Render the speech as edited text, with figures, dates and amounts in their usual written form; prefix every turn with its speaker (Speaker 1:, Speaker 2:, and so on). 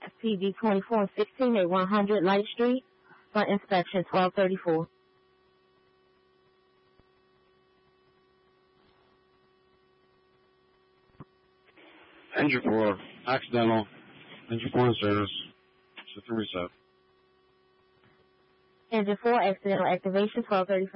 Speaker 1: SPD 2416 at 100 Light Street for inspection 1234.
Speaker 2: Engine 4, accidental. Engine 4 in service. System reset.
Speaker 1: Engine 4 accidental activation 1235.